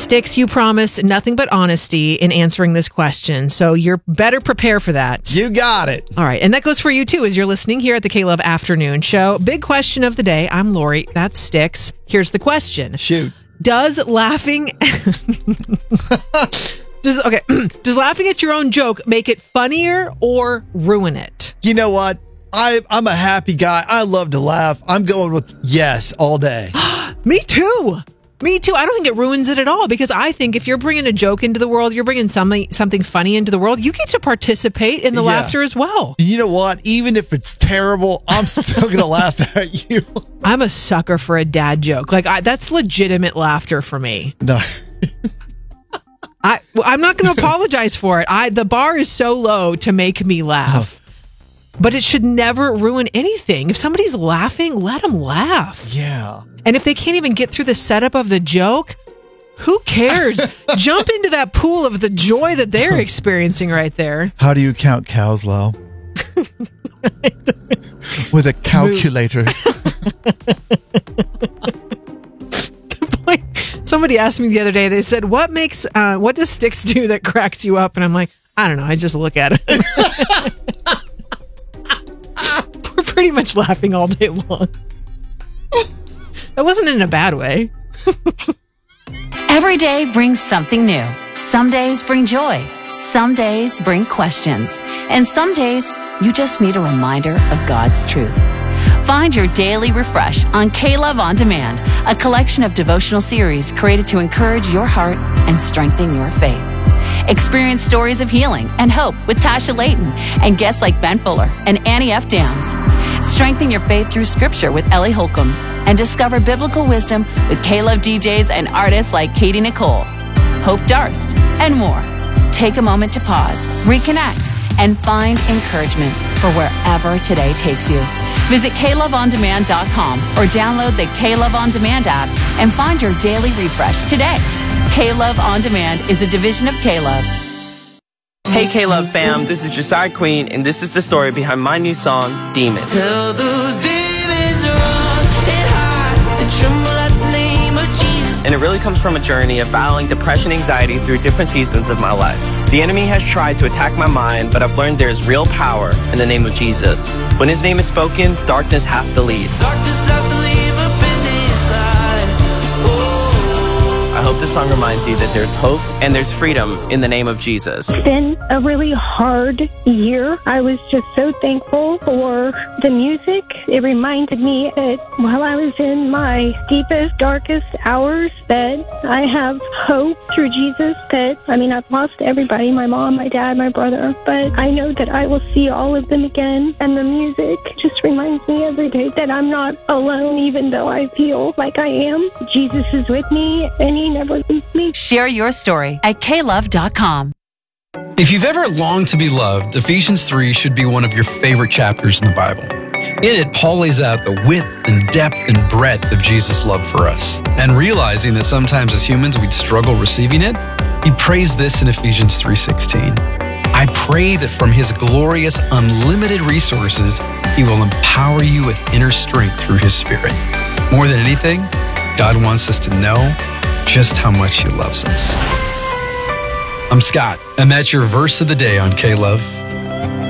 Sticks, you promised nothing but honesty in answering this question, so you're better prepare for that. You got it. All right, and that goes for you too as you're listening here at the K-Love Afternoon Show. Big question of the day. I'm Lori. That's Sticks. Here's the question. Shoot. Does laughing does laughing at your own joke make it funnier or ruin it? You know what? I'm a happy guy. I love to laugh. I'm going with yes all day. Me too. I don't think it ruins it at all, because I think if you're bringing a joke into the world, you're bringing something funny into the world, you get to participate in the laughter as well. You know what? Even if it's terrible, I'm still going to laugh at you. I'm a sucker for a dad joke. That's legitimate laughter for me. No. I'm not going to apologize for it. The bar is so low to make me laugh. But it should never ruin anything. If somebody's laughing, let them laugh. Yeah. And if they can't even get through the setup of the joke, who cares? Jump into that pool of the joy that they're experiencing right there. How do you count cows, Lau? With a calculator. Somebody asked me the other day, they said, what does Sticks do that cracks you up? And I'm like, I don't know. I just look at it. We're pretty much laughing all day long. That wasn't in a bad way. Every day brings something new. Some days bring joy. Some days bring questions. And some days you just need a reminder of God's truth. Find your daily refresh on K-Love On Demand, a collection of devotional series created to encourage your heart and strengthen your faith. Experience stories of healing and hope with Tasha Layton and guests like Ben Fuller and Annie F. Downs. Strengthen your faith through Scripture with Ellie Holcomb and discover biblical wisdom with K-Love DJs and artists like Katie Nicole, Hope Darst, and more. Take a moment to pause, reconnect, and find encouragement for wherever today takes you. Visit KLoveOnDemand.com or download the K-Love On Demand app and find your daily refresh today. K-Love On Demand is a division of K-Love. Hey K-Love fam, this is Josiah Queen, and this is the story behind my new song, Demons. Tell those demons run and hide, they tremble at the name of Jesus. And it really comes from a journey of battling depression and anxiety through different seasons of my life. The enemy has tried to attack my mind, but I've learned there is real power in the name of Jesus. When his name is spoken, darkness has to leave. Darkness has to leave up in this light. Oh. I hope this song reminds you that there's hope and there's freedom in the name of Jesus. It's been a really hard year. I was just so thankful for the music. It reminded me that while I was in my deepest, darkest hours, that I have hope through Jesus. I've lost everybody, my mom, my dad, my brother, but I know that I will see all of them again. And the music just reminds me every day that I'm not alone, even though I feel like I am. Jesus is with me, and he never leaves me. Share your story at klove.com. If you've ever longed to be loved, Ephesians 3 should be one of your favorite chapters in the Bible. In it, Paul lays out the width and depth and breadth of Jesus' love for us. And realizing that sometimes as humans we'd struggle receiving it, he prays this in Ephesians 3:16. I pray that from his glorious, unlimited resources, he will empower you with inner strength through his Spirit. More than anything, God wants us to know just how much he loves us. I'm Scott, and that's your verse of the day on K-Love.